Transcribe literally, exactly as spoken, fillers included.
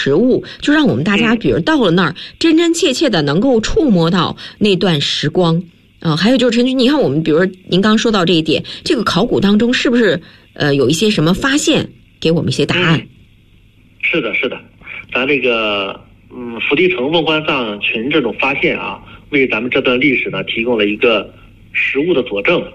实物，就让我们大家比如到了那儿真真切切的能够触摸到那段时光啊、呃。还有就是陈局，你看我们比如您刚说到这一点，这个考古当中是不是呃有一些什么发现，给我们一些答案？ 嗯、是的，是的，咱这个嗯伏地城瓮棺葬群这种发现啊，为咱们这段历史呢提供了一个实物的佐证。